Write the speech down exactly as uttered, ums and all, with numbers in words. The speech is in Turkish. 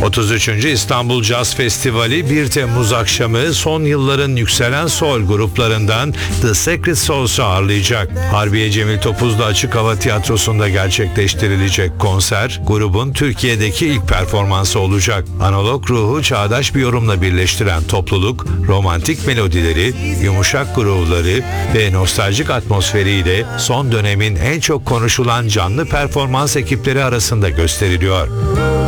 otuz üçüncü İstanbul Caz Festivali bir Temmuz akşamı son yılların yükselen soul gruplarından The Secret Souls'u ağırlayacak. Harbiye Cemil Topuzlu Açık Hava Tiyatrosu'nda gerçekleştirilecek konser, grubun Türkiye'deki ilk performansı olacak. Analog ruhu çağdaş bir yorumla birleştiren topluluk, romantik melodileri, yumuşak groove'ları ve nostaljik atmosferiyle son dönemin en çok konuşulan canlı performans ekipleri arasında gösteriliyor.